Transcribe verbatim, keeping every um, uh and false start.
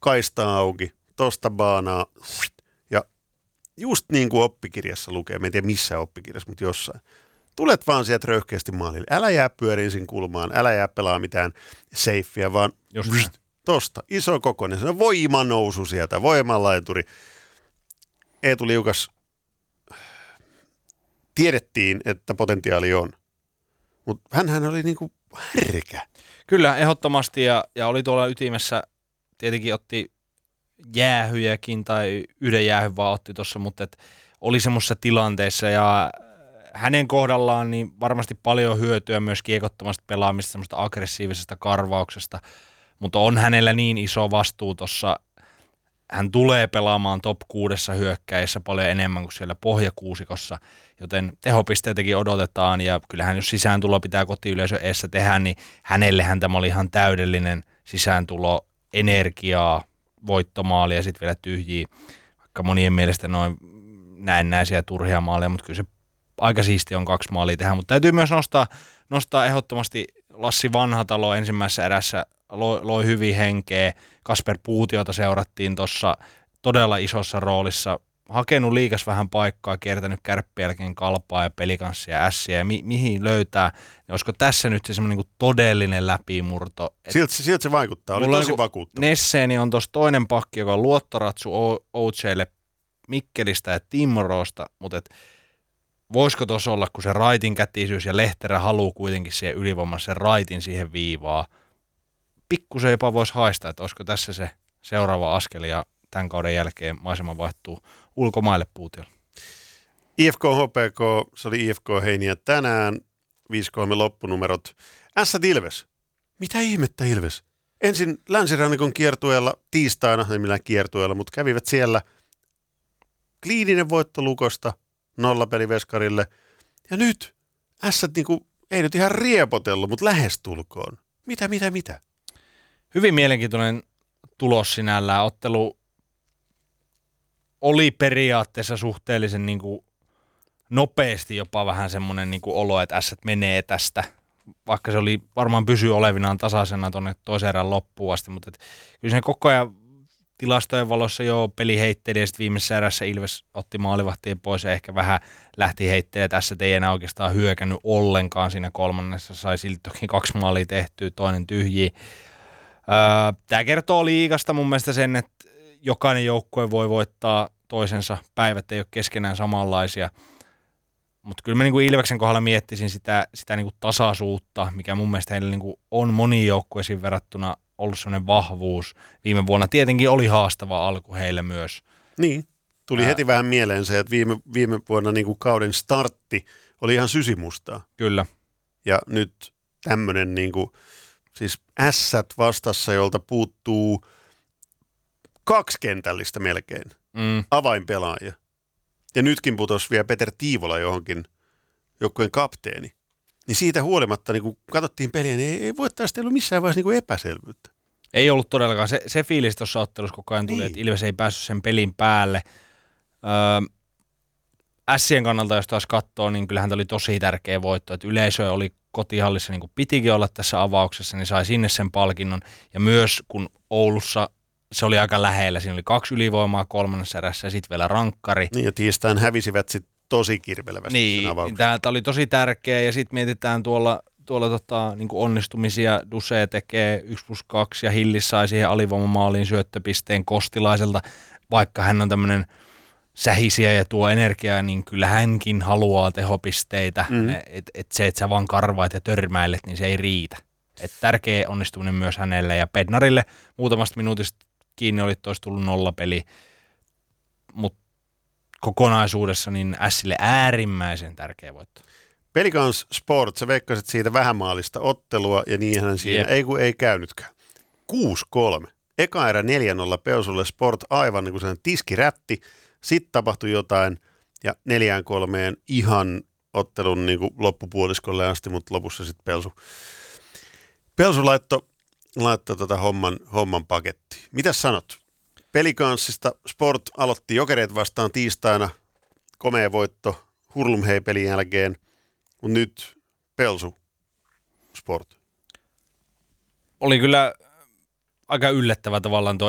kaista auki, tosta baanaa, ja just niin kuin oppikirjassa lukee, mä en tiedä missä oppikirjassa, mutta jossain. Tulet vaan sieltä röyhkeästi maalille. Älä jää pyöriin siinä kulmaan, älä jää pelaa mitään safeä, vaan just tosta, iso kokoinen, se on voimanousu sieltä, voimanlaituri. Eetu Liukas, tiedettiin, että potentiaali on, mutta hänhän oli niinku härkä. Kyllä, ehdottomasti, ja, ja oli tuolla ytimessä, tietenkin otti jäähyjäkin, tai yhden jäähyn vaan otti tuossa, mutta et oli semmoisessa tilanteessa, ja hänen kohdallaan niin varmasti paljon hyötyä myös kiekottomasta pelaamista, semmoista aggressiivisesta karvauksesta, mutta on hänellä niin iso vastuu tuossa, hän tulee pelaamaan top kuudessa hyökkäissä paljon enemmän kuin siellä pohjakuusikossa, joten tehopisteitäkin odotetaan, ja kyllähän jos sisääntulo pitää kotiyleisön eessä tehdä, niin hänellehän tämä oli ihan täydellinen sisääntulo, energiaa, voittomaali ja sitten vielä tyhjiä, vaikka monien mielestä noin näennäisiä turhia maaleja, mutta kyllä se aika siisti on kaksi maalia tehdä, mutta täytyy myös nostaa, nostaa ehdottomasti Lassi Vanhatalo ensimmäisessä erässä loi, loi hyvin henkeä. Kasper Puutiota seurattiin tuossa todella isossa roolissa, hakenut liigas vähän paikkaa, kiertänyt Kärppien jälkeen Kalpaa ja Pelikanssia ja Ässiä ja mi- mihin löytää. Ja olisiko tässä nyt se semmoinen niin todellinen läpimurto? Siltä, siltä se vaikuttaa, oli tosi niin vakuuttava. Nesseeni on tuossa toinen pakki, joka on luottoratsu O J:lle Mikkelistä ja Timroosta, mutta et voisiko tuossa olla, kun se raitin kätisyys ja Lehterä haluu kuitenkin siihen ylivoimassa sen raitin siihen viivaa. Pikkusen jopa voisi haistaa, että olisiko tässä se seuraava askel ja tämän kauden jälkeen maisema vaihtuu ulkomaille Puutiolla. I F K H P K, se oli I F K Heiniä tänään, viisi kolme loppunumerot. Ässät Ilves. Mitä ihmettä Ilves? Ensin Länsirannikon kiertueella tiistaina, ei millään kiertueella, mutta kävivät siellä kliininen voitto Lukosta, nollapeli Veskarille. Ja nyt Ässät niinku, ei nyt ihan riepotellut, mutta lähestulkoon. Mitä, mitä, mitä? Hyvin mielenkiintoinen tulos sinällään. Ottelu oli periaatteessa suhteellisen niin kuin nopeasti jopa vähän semmoinen niin kuin olo, että Ässät menee tästä, vaikka se oli varmaan pysyy olevinaan tasaisena tuonne toisen erän loppuun asti, mutta et, kyllä se koko ajan tilastojen valossa jo peli heitteli ja sitten viimeisessä erässä Ilves otti maalivahtien pois ja ehkä vähän lähti heittelemään, että Ässät ei enää oikeastaan hyökännyt ollenkaan siinä kolmannessa, sai silti toki kaksi maalia tehtyä, toinen tyhjiä. Öö, Tämä kertoo liigasta mun mielestä sen, että jokainen joukkue voi voittaa toisensa, päivät ei ole keskenään samanlaisia, mutta kyllä mä niin kuin Ilveksen kohdalla miettisin sitä, sitä niin kuin tasaisuutta, mikä mun mielestä heillä niin kuin on moniin joukkueisiin verrattuna ollut sellainen vahvuus. Viime vuonna tietenkin oli haastava alku heille myös. Niin, tuli Ää... heti vähän mieleen se, että viime, viime vuonna niin kuin kauden startti oli ihan sysimustaa. Kyllä. Ja nyt tämmöinen niin kuin siis Ässät vastassa, jolta puuttuu kaksikentällistä melkein, mm. avainpelaajia. Ja nytkin putosi vielä Peter Tiivola johonkin joukkueen kapteeni. Niin siitä huolimatta, niin kun katsottiin peliä, niin ei, ei voi tästä ollut missään vaiheessa niin kuin epäselvyyttä. Ei ollut todellakaan. Se, se fiilis tuossa ottelussa koko ajan tuli, niin. Että Ilves ei päässyt sen pelin päälle. Öö, Ässien kannalta, jos taas katsoo, niin kyllähän tämä oli tosi tärkeä voitto. Että yleisö oli kotihallissa, niin kuin pitikin olla tässä avauksessa, niin sai sinne sen palkinnon. Ja myös kun Oulussa se oli aika lähellä, siinä oli kaksi ylivoimaa kolmannessa erässä ja sitten vielä rankkari. Niin ja tiistain hävisivät sitten tosi kirvelevästi niin, sen avauksen. Tämä oli tosi tärkeä ja sitten mietitään tuolla, tuolla tota, niin kuin onnistumisia. Duse tekee yksi plus kaksi ja Hillis sai siihen alivoimamaaliin syöttöpisteen Kostilaiselta. Vaikka hän on tämmöinen sähisiä ja tuo energiaa, niin kyllä hänkin haluaa tehopisteitä. Mm. Et, et se, että sä vaan karvaat ja törmäilet, niin se ei riitä. Et tärkeä onnistuminen myös hänelle ja Bednarille muutamasta minuutista kiinni oli, että olisi tullut nollapeli, mutta kokonaisuudessa niin Ässille äärimmäisen tärkeä voitto. Pelikans Sport, sä veikkasit siitä vähämaalista ottelua ja niinhän siinä yep. ei kun ei käynytkään. kuusi kolme. Eka erä neljä nolla Pelsulle Sport aivan niin kuin sellainen tiskirätti. Sitten tapahtui jotain ja neljään kolmeen ihan ottelun niin kuin loppupuoliskolle asti, mutta lopussa sitten Pelsu. Pelsu laittoi laitto tota homman, homman pakettiin. Mitäs sanot? Pelikanssista Sport aloitti Jokereet vastaan tiistaina. Komea voitto Hurlumhei-pelin jälkeen. Mutta nyt Pelsu Sport. Oli kyllä aika yllättävä tavallaan tuo